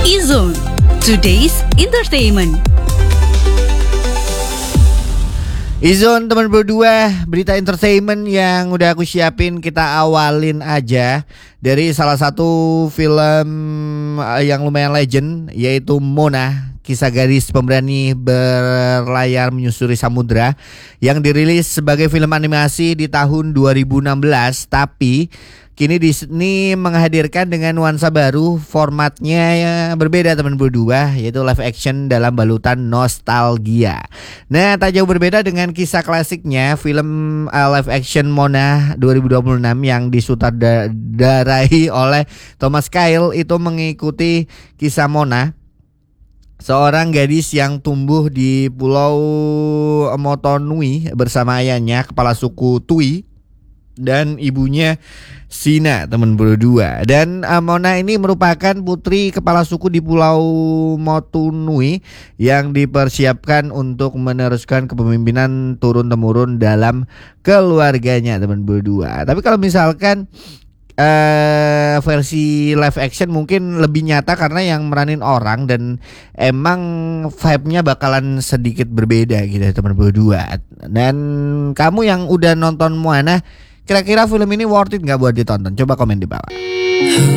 Izone, today's entertainment. Izone teman berdua, berita entertainment yang udah aku siapin, kita awalin aja dari salah satu film yang lumayan legend, yaitu Mona, kisah gadis pemberani berlayar menyusuri samudra, yang dirilis sebagai film animasi di tahun 2016. Tapi kini Disney menghadirkan dengan nuansa baru, formatnya berbeda teman berdua, yaitu live action dalam balutan nostalgia. Nah, tak jauh berbeda dengan kisah klasiknya, film live action Mona 2026 yang disutradarai oleh Thomas Kail itu mengikuti kisah Mona, seorang gadis yang tumbuh di Pulau Motonui bersama ayahnya, kepala suku Tui, dan ibunya Sina, teman berdua. Dan Mona ini merupakan putri kepala suku di Pulau Motunui yang dipersiapkan untuk meneruskan kepemimpinan turun-temurun dalam keluarganya, teman berdua. Tapi kalau misalkan versi live action mungkin lebih nyata karena yang meranin orang, dan emang vibe-nya bakalan sedikit berbeda gitu teman berdua. Dan kamu yang udah nonton Moana, kira-kira film ini worth it gak buat ditonton? Coba komen di bawah.